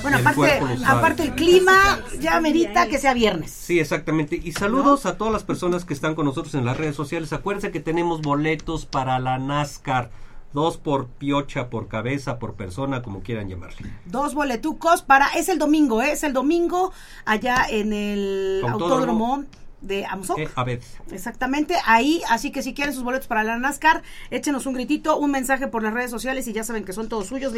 Bueno, aparte el clima ya merita que sea viernes. Sí, exactamente. Y saludos a todas las personas que están con nosotros en las redes sociales. Acuérdense que tenemos boletos para la NASCAR. 2 por piocha, por cabeza, por persona, como quieran llamarle. 2 boletucos es el domingo, es el domingo allá en el autódromo de Amozoc. Abed. Exactamente, ahí, así que si quieren sus boletos para la NASCAR, échenos un gritito, un mensaje por las redes sociales y ya saben que son todos suyos,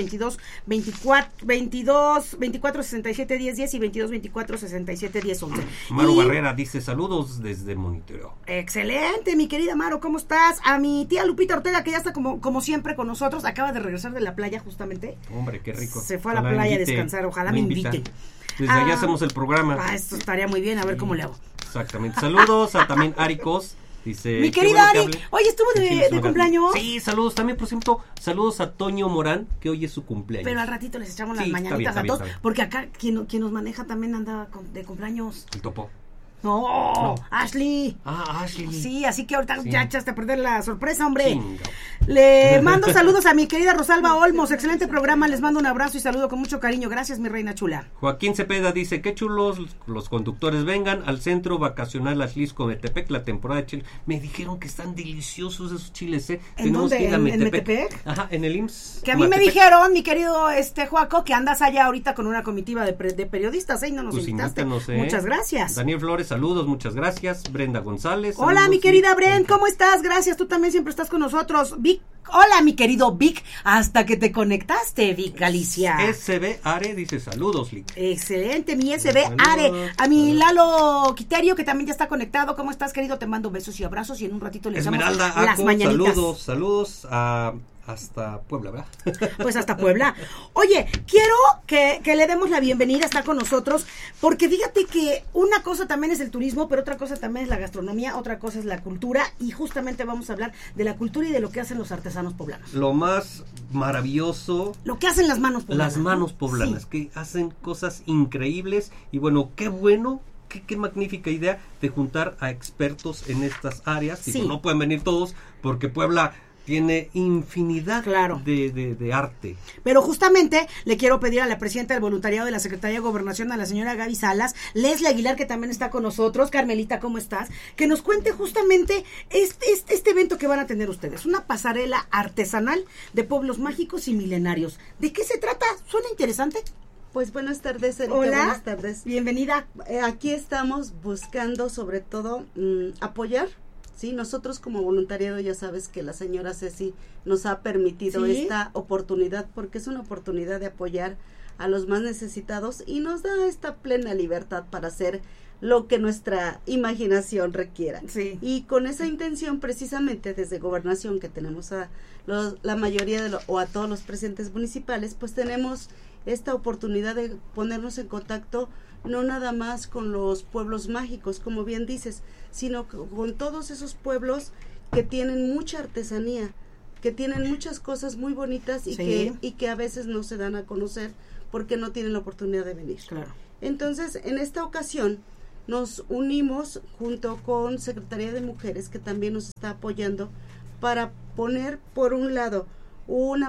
24 67 10 10 y 24 67 10 11. Maru Barrera dice saludos desde Monitoreo. Excelente, mi querida Maru, ¿cómo estás? A mi tía Lupita Ortega, que ya está como siempre con nosotros, acaba de regresar de la playa justamente. Hombre, qué rico. Se fue a la playa a descansar, ojalá me inviten. Desde allá hacemos el programa. Esto estaría muy bien, a ver cómo le hago. Exactamente. Saludos a también Aricos. Dice, mi querida Ari, oye, estuvo de cumpleaños. Sí, saludos también, por ejemplo, saludos a Toño Morán, que hoy es su cumpleaños. Pero al ratito les echamos las mañanitas a todos, porque acá quien nos maneja también anda de cumpleaños. El topo. No, Ashley. Ashley. Sí, así que ahorita ya echaste a perder la sorpresa, hombre. Le mando saludos a mi querida Rosalba Olmos, excelente programa, les mando un abrazo y saludo con mucho cariño, gracias mi reina chula. Joaquín Cepeda dice, qué chulos los conductores, vengan al centro vacacional Axlisco Metepec, la temporada de chile. Me dijeron que están deliciosos esos chiles, ¿En dónde? ¿En Metepec? Ajá, en el IMSS. Que a mí me dijeron, mi querido Joaco, que andas allá ahorita con una comitiva de periodistas, y no nos invitaste. Muchas gracias. Daniel Flores, saludos, muchas gracias. Brenda González. Hola, saludos, mi querida Bren, ¿cómo estás? Gracias, tú también siempre estás con nosotros. Vic, hola, mi querido Vic, hasta que te conectaste, Vic Galicia. SB Are dice saludos, Lic. Excelente, mi SB Are. A mi Lalo Quiterio, que también ya está conectado. ¿Cómo estás, querido? Te mando besos y abrazos y en un ratito le damos las mañanitas. Saludos hasta Puebla, ¿verdad? Pues hasta Puebla. Oye, quiero que le demos la bienvenida, está con nosotros, porque fíjate que una cosa también es el turismo, pero otra cosa también es la gastronomía, otra cosa es la cultura, y justamente vamos a hablar de la cultura y de lo que hacen los artesanos poblanos. Lo más maravilloso. Lo que hacen las manos poblanas. Las manos poblanas, sí, que hacen cosas increíbles, y bueno, qué bueno. Qué magnífica idea de juntar a expertos en estas áreas. Sí. No pueden venir todos porque Puebla tiene infinidad de arte. Pero justamente le quiero pedir a la presidenta del voluntariado de la Secretaría de Gobernación, a la señora Gaby Salas, Leslie Aguilar, que también está con nosotros, Carmelita, ¿cómo estás? Que nos cuente justamente este evento que van a tener ustedes, una pasarela artesanal de pueblos mágicos y milenarios. ¿De qué se trata? ¿Suena interesante? Pues buenas tardes, Erika. Hola, buenas tardes. Bienvenida. Aquí estamos buscando sobre todo apoyar. Sí, nosotros como voluntariado ya sabes que la señora Ceci nos ha permitido esta oportunidad, porque es una oportunidad de apoyar a los más necesitados y nos da esta plena libertad para hacer lo que nuestra imaginación requiera. Sí. Y con esa intención precisamente desde Gobernación, que tenemos a la mayoría o a todos los presidentes municipales, pues tenemos esta oportunidad de ponernos en contacto no nada más con los pueblos mágicos, como bien dices, sino con todos esos pueblos que tienen mucha artesanía, que tienen muchas cosas muy bonitas y que a veces no se dan a conocer porque no tienen la oportunidad de venir. Claro. Entonces, en esta ocasión nos unimos junto con Secretaría de Mujeres, que también nos está apoyando, para poner por un lado un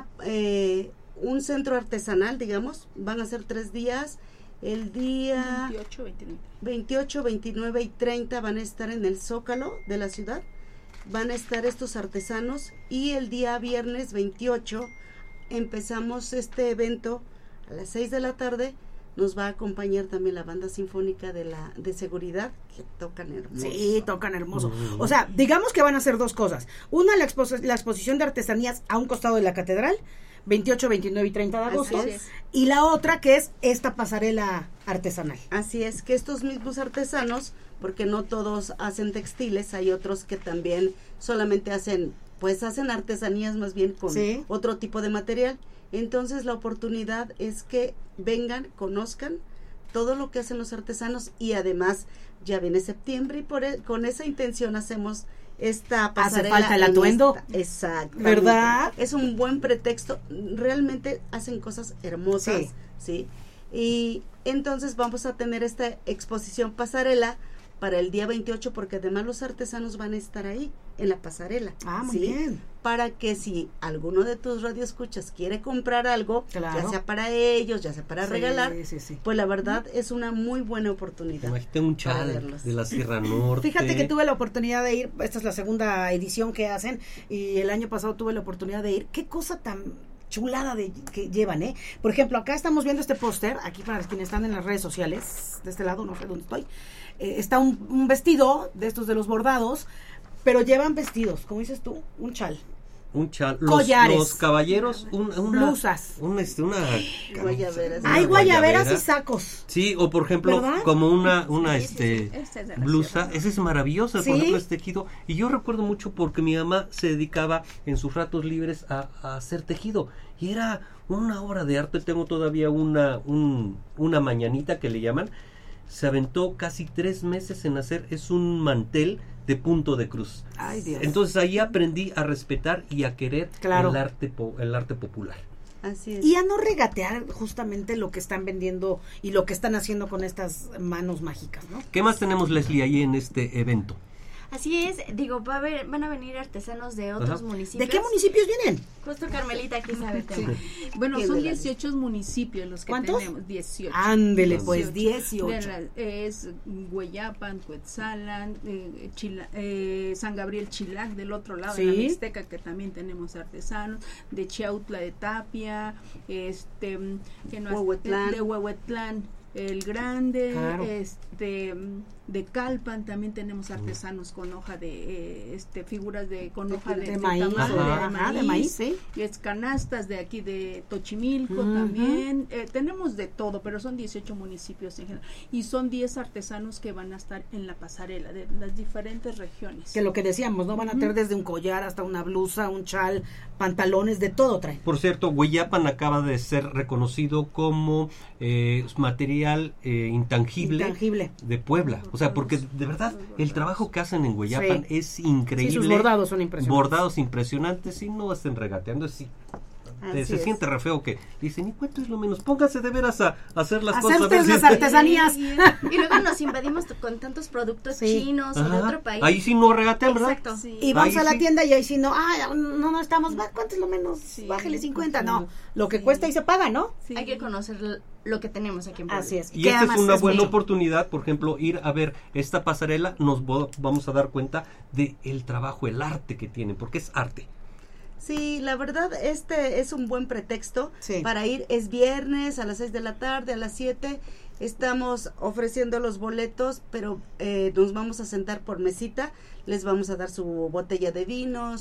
centro artesanal, digamos. Van a ser 3 días. El día 28, 29 y 30 van a estar en el Zócalo de la ciudad. Van a estar estos artesanos, y el día viernes 28 empezamos este evento a las 6 de la tarde. Nos va a acompañar también la banda sinfónica de seguridad, que tocan hermoso. Sí, tocan hermoso. O sea, digamos que van a hacer 2 cosas. Una, la exposición de artesanías a un costado de la catedral, 28, 29 y 30 de agosto. Y la otra, que es esta pasarela artesanal. Así es, que estos mismos artesanos, porque no todos hacen textiles, hay otros que también solamente hacen artesanías más bien con otro tipo de material. Entonces la oportunidad es que vengan, conozcan todo lo que hacen los artesanos, y además ya viene septiembre y con esa intención hacemos esta pasarela. Hace falta el atuendo. Exacto. ¿Verdad? Es un buen pretexto. Realmente hacen cosas hermosas, ¿sí? Y entonces vamos a tener esta exposición pasarela para el día 28, porque además los artesanos van a estar ahí en la pasarela. Muy bien. para que si alguno de tus radioescuchas quiere comprar algo, Claro. ya sea para ellos, ya sea para Sí, regalar, sí. pues la verdad es una muy buena oportunidad. Imagínate un para chal verlos. de la Sierra Norte. Fíjate que tuve la oportunidad de ir, esta es la segunda edición que hacen, y el año pasado tuve la oportunidad de ir. Qué cosa tan chulada que llevan, ¿eh? Por ejemplo, acá estamos viendo este póster, aquí para quienes están en las redes sociales, de este lado, no sé dónde estoy, está un vestido de estos de los bordados, pero llevan vestidos, como dices tú, un chal. Un chal. Collares. Los caballeros, una Blusas. una Guayaberas. Hay guayaberas y guayabera. sacos. Sí, o por ejemplo, ¿Verdad? como una Sí, esta es de la blusa, Sierra. ese es maravilloso, ¿Sí? por ejemplo, es tejido. Y yo recuerdo mucho porque mi mamá se dedicaba en sus ratos libres a hacer tejido. Y era una obra de arte. Tengo todavía una mañanita que le llaman. Se aventó casi 3 meses en hacer, es un mantel de punto de cruz. Ay, Dios. Entonces ahí aprendí a respetar y a querer Claro. el arte popular. Así es. Y a no regatear justamente lo que están vendiendo y lo que están haciendo con estas manos mágicas, ¿no? ¿Qué más tenemos, Leslie, ahí en este evento? Así es, digo, van a venir artesanos de otros Ajá. municipios. ¿De qué municipios vienen? Justo Carmelita aquí sabe el tema. Bueno, Bien, son Melanie. 18 municipios los que ¿Cuántos? tenemos. 18. Ándele, pues, 18. Es Hueyapan, Cuetzalan, San Gabriel Chilac, del otro lado, de la Sí. Mixteca, que también tenemos artesanos, de Chiautla de Tapia, que no has- Huehuetlán. de Huehuetlán, el Grande, Claro. de Calpan también tenemos artesanos con hoja de figuras con hoja De maíz, tamal, Ajá. de maíz, sí. y es canastas de aquí de Tochimilco Ujú. también. Tenemos de todo, pero son 18 municipios en general. Y son 10 artesanos que van a estar en la pasarela de las diferentes regiones. Que lo que decíamos, ¿no? Van a tener desde un collar hasta una blusa, un chal, pantalones, de todo traen. Por cierto, Hueyapan acaba de ser reconocido como material intangible de Puebla. O sea, porque de verdad el trabajo que hacen en Hueyapan Sí. es increíble. Sí, sus bordados son impresionantes. Bordados impresionantes y no estén regateando. Se Así es. siente re feo que dicen, ¿y cuánto es lo menos? Pónganse de veras a hacer las Hacer cosas. a ver ustedes si- las artesanías. Y luego nos invadimos con tantos productos Sí. chinos o de Ajá. otro país. Ahí sí no regatean, ¿verdad? Exacto. Sí. Y vamos Ahí a la sí. tienda y ahí sí no, no estamos, ¿cuánto es lo menos? Sí. Bájele 50, no. Lo que Sí. cuesta y se paga, ¿no? Sí. Hay que conocer lo que tenemos aquí en Puebla. Así es. Y Que esta es además una buena bello. oportunidad, por ejemplo, ir a ver esta pasarela, vamos a dar cuenta de el trabajo, el arte que tienen, porque es arte. Sí, la verdad, este es un buen pretexto Sí. para ir. Es viernes a las 6 de la tarde, a las 7. Estamos ofreciendo los boletos, pero nos vamos a sentar por mesita. Les vamos a dar su botella de vino,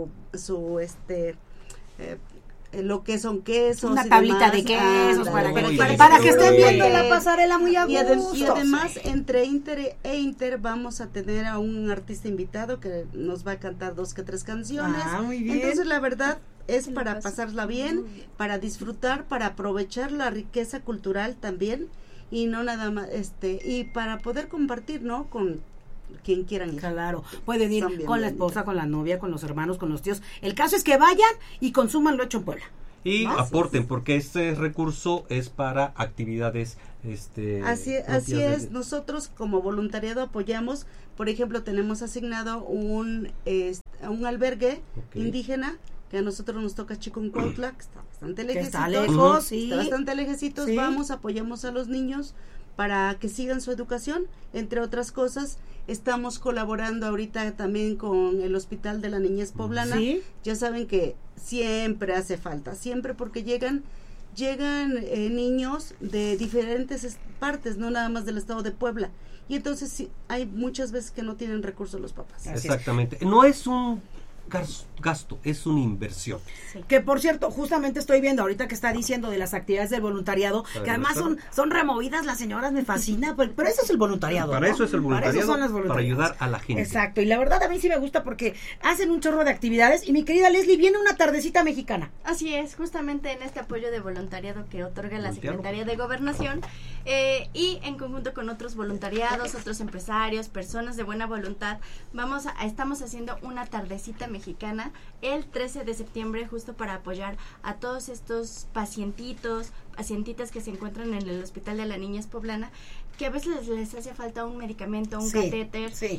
lo que son quesos. Una y tablita demás. de quesos Ándale, para que estén Sí. viendo la pasarela muy a Y, gusto. y además, entre Inter e Inter vamos a tener a un artista invitado que nos va a cantar 2 que 3 canciones. Ah, muy bien. Entonces, la verdad es Se la para pasa pasarla bien, muy bien. para disfrutar, para aprovechar la riqueza cultural también y no nada más, y para poder compartir, ¿no? Con quien quieran ir. Claro, pueden ir Son bien con la bonitas. esposa, con la novia, con los hermanos, con los tíos. El caso es que vayan y consuman lo hecho en Puebla. Y Ah, sí, aporten, porque este recurso es para actividades Así propias es, nosotros como voluntariado apoyamos, por ejemplo, tenemos asignado un albergue Ok. indígena que a nosotros nos toca Chiconcuautla, que está bastante Que está lejecitos. lejos, sí. Está bastante lejecitos, Sí. vamos, apoyamos a los niños para que sigan su educación, entre otras cosas. Estamos colaborando ahorita también con el Hospital de la Niñez Poblana. Sí. Ya saben que siempre hace falta, siempre porque llegan niños de diferentes partes, no nada más del estado de Puebla. Y entonces sí, hay muchas veces que no tienen recursos los papás. Así es. Exactamente. No es un gasto, es una inversión. Que por cierto, justamente estoy viendo ahorita que está diciendo de las actividades del voluntariado, Para que además demostrar. son removidas las señoras, me fascina, pero eso es el voluntariado. Para ¿no? eso es el Para eso voluntariado, son los para voluntariados. ayudar a la gente. Exacto, y la verdad a mí sí me gusta porque hacen un chorro de actividades y mi querida Leslie, viene una tardecita mexicana. Así es, justamente en este apoyo de voluntariado que otorga la Voltealo. Secretaría de Gobernación y en conjunto con otros voluntariados, otros empresarios, personas de buena voluntad, estamos haciendo una tardecita mexicana el 13 de septiembre justo para apoyar a todos estos pacientitas que se encuentran en el Hospital de la Niñez Poblana, que a veces les hace falta un medicamento, un Sí, catéter. sí.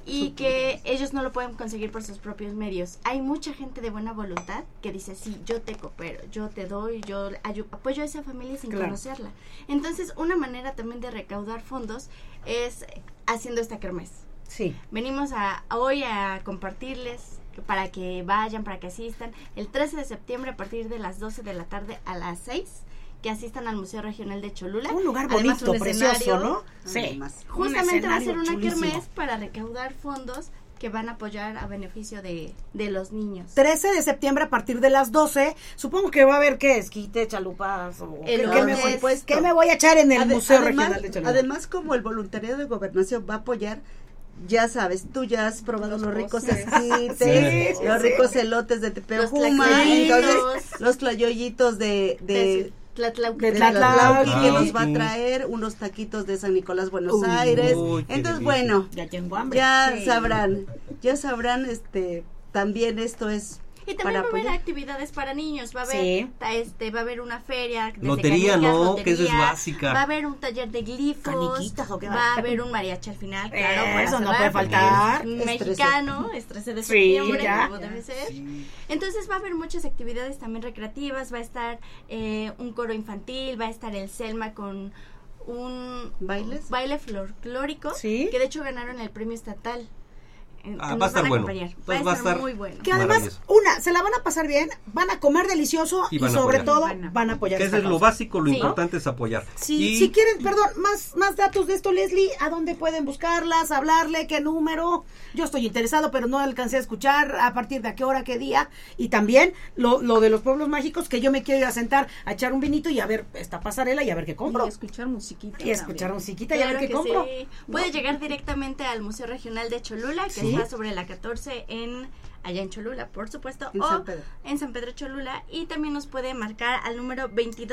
y que ellos no lo pueden conseguir por sus propios medios. Hay mucha gente de buena voluntad que dice, sí, yo te coopero, yo te doy, yo apoyo a esa familia sin conocerla. Entonces, una manera también de recaudar fondos es haciendo esta kermés. Sí. Venimos hoy a compartirles para que vayan, para que asistan. El 13 de septiembre a partir de las 12 de la tarde a las 6, que asistan al Museo Regional de Cholula. Un lugar bonito, precioso, ¿no? Sí. Justamente va a ser una chulísimo. kermés para recaudar fondos que van a apoyar a beneficio de los niños. 13 de septiembre a partir de las 12. Supongo que va a haber, ¿qué? Esquite, chalupas o ¿qué me voy a echar en el Museo Regional de Cholula? Además, como el voluntariado de gobernación va a apoyar, ya sabes, tú ya has probado los ricos esquites, los ricos elotes de Tepejuma, entonces los tlayoyitos de Tlatlauqui, que nos va a traer unos taquitos de San Nicolás, Buenos Aires. Entonces, bueno, ya tengo hambre. ya sabrán, también esto es y también para va a haber apoyar. actividades para niños, va a haber va a haber una feria de lotería, canicas, ¿no? lotería, Que eso es básica. va a haber un taller de glifos, ¿Caniquitas o qué va? va a haber un mariachi al final, claro, para Eso no cerrar, puede porque faltar. es mexicano, es 13 de Sí, septiembre, ya. como debe ser. Entonces va a haber muchas actividades también recreativas, va a estar un coro infantil, va a estar el Selma con un baile folclórico, Sí. que de hecho ganaron el premio estatal. Va a estar bueno. Va a estar muy bueno. Que además, se la van a pasar bien, van a comer delicioso y sobre todo van a apoyar. Que eso es lo básico, lo importante es apoyar. Si quieren, perdón, más datos de esto, Leslie, ¿a dónde pueden buscarlas, hablarle, qué número? Yo estoy interesado, pero no alcancé a escuchar a partir de a qué hora, qué día. Y también lo de los pueblos mágicos, que yo me quiero ir a sentar a echar un vinito y a ver esta pasarela y a ver qué compro. Y escuchar musiquita. Y escuchar musiquita y a ver qué que compro. Sí. Puede llegar directamente al Museo Regional de Cholula, que está sobre la 14 allá en Cholula, por supuesto, en San Pedro Cholula, y también nos puede marcar al número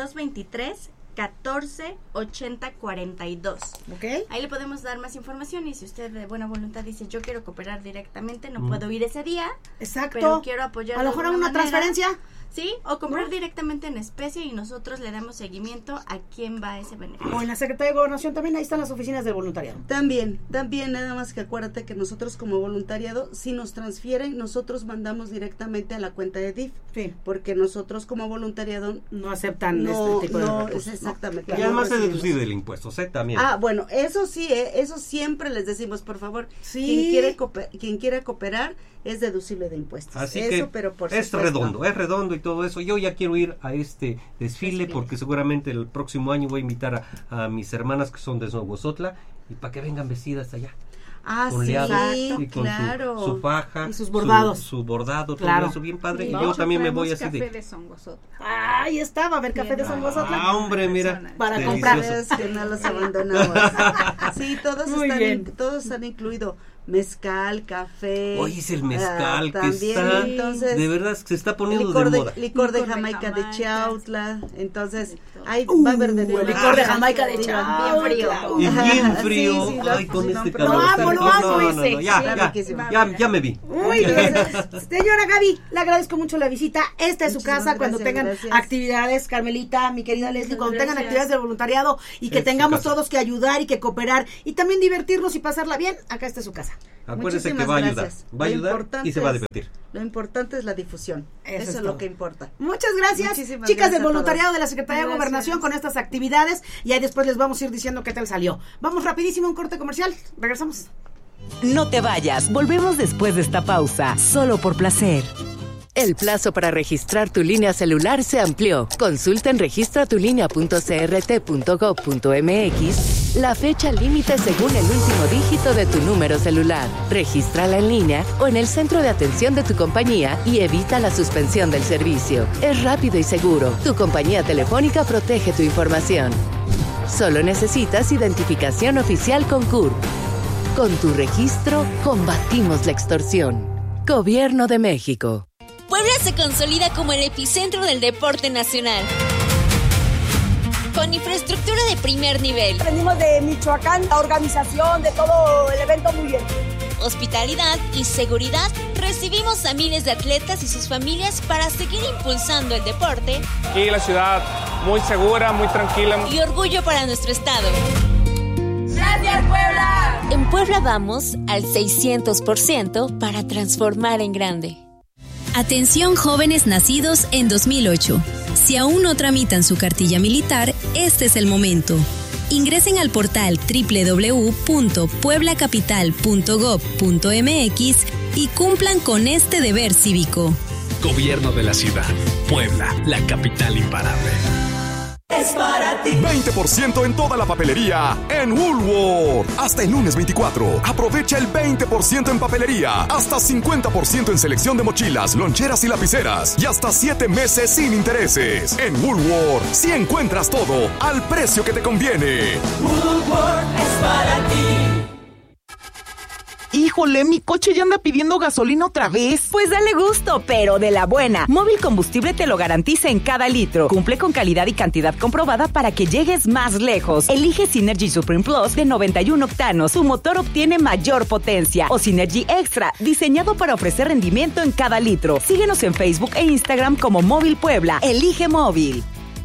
2223 14 80 42. Okay. Ahí le podemos dar más información, y si usted de buena voluntad dice, yo quiero cooperar directamente, no puedo ir ese día, pero quiero apoyar a lo mejor a una transferencia. Sí, o comprar directamente en especie y nosotros le damos seguimiento a quién va ese beneficio. O en la Secretaría de Gobernación también, ahí están las oficinas del voluntariado. También, nada más que acuérdate que nosotros como voluntariado, si nos transfieren, nosotros mandamos directamente a la cuenta de DIF. Sí. Porque nosotros como voluntariado no aceptan este tipo de recursos. Exactamente. Y además es deducible del impuesto, también. Bueno, eso sí, eso siempre les decimos, por favor, quien quiera cooperar es deducible de impuestos. Así eso, que pero por es supuesto. redondo y todo eso. Yo ya quiero ir a este desfile porque seguramente el próximo año voy a invitar a mis hermanas que son de Esnogozotla y para que vengan vestidas allá. Con y con su faja y sus bordados. Su bordado, claro. Todo eso bien padre. Sí, y yo también me voy así café de Songozotla. Ahí está, va a haber café de Songozotla. Hombre, mira. Para comprar. Es que no los abandonamos. Sí, todos están incluidos. Mezcal, café. Hoy es el mezcal que también, está, entonces, de verdad se está poniendo de moda. Licor de Jamaica de Chautla, entonces va a haber de todo. Licor de Jamaica de Chautla. Y bien frío. Sí, ay, con este calor. No, ya me vi. Muy bien. Señora Gaby, le agradezco mucho la visita. Esta es su casa. Cuando tengan actividades, Carmelita, mi querida Leslie, cuando tengan actividades del voluntariado y que tengamos todos que ayudar y que cooperar y también divertirnos y pasarla bien, acá está su casa. Acuérdense que va a ayudar y se va a divertir. Lo importante es la difusión. Eso es lo que importa. Muchas gracias, chicas del voluntariado de la Secretaría de Gobernación, con estas actividades, y ahí después les vamos a ir diciendo qué tal salió. Vamos rapidísimo a un corte comercial. Regresamos. No te vayas, volvemos después de esta pausa, solo por placer. El plazo para registrar tu línea celular se amplió. Consulta en registratulínea.crt.gov.mx la fecha límite según el último dígito de tu número celular. Regístrala en línea o en el centro de atención de tu compañía y evita la suspensión del servicio. Es rápido y seguro. Tu compañía telefónica protege tu información. Solo necesitas identificación oficial con CURP. Con tu registro, combatimos la extorsión. Gobierno de México. Puebla se consolida como el epicentro del deporte nacional. Con infraestructura de primer nivel. Venimos de Michoacán, la organización de todo el evento muy bien. Hospitalidad y seguridad. Recibimos a miles de atletas y sus familias para seguir impulsando el deporte. Aquí la ciudad muy segura, muy tranquila. Y orgullo para nuestro estado. ¡Gracias, Puebla! En Puebla vamos al 600% para transformar en grande. Atención jóvenes nacidos en 2008. Si aún no tramitan su cartilla militar, este es el momento. Ingresen al portal www.pueblacapital.gov.mx y cumplan con este deber cívico. Gobierno de la Ciudad. Puebla, la capital imparable. Es para ti. 20% en toda la papelería en Woolworth. Hasta el lunes 24. Aprovecha el 20% en papelería. Hasta 50% en selección de mochilas, loncheras y lapiceras. Y hasta 7 meses sin intereses. En Woolworth, si encuentras todo al precio que te conviene. Woolworth es para ti. Híjole, mi coche ya anda pidiendo gasolina otra vez. Pues dale gusto, pero de la buena. Móvil Combustible te lo garantiza en cada litro. Cumple con calidad y cantidad comprobada para que llegues más lejos. Elige Synergy Supreme Plus de 91 octanos. Tu motor obtiene mayor potencia. O Synergy Extra, diseñado para ofrecer rendimiento en cada litro. Síguenos en Facebook e Instagram como Móvil Puebla. Elige Móvil.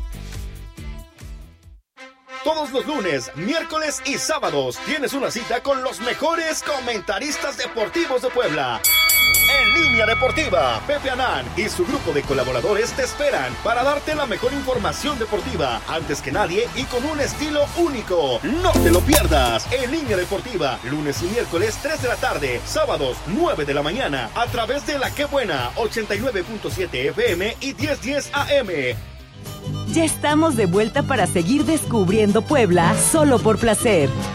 Todos los lunes, miércoles y sábados tienes una cita con los mejores comentaristas deportivos de Puebla. En Línea Deportiva, Pepe Anán y su grupo de colaboradores te esperan para darte la mejor información deportiva antes que nadie y con un estilo único. No te lo pierdas. En Línea Deportiva, lunes y miércoles 3 de la tarde, sábados 9 de la mañana, a través de La Qué Buena 89.7 FM y 1010 AM. Ya estamos de vuelta para seguir descubriendo Puebla solo por placer.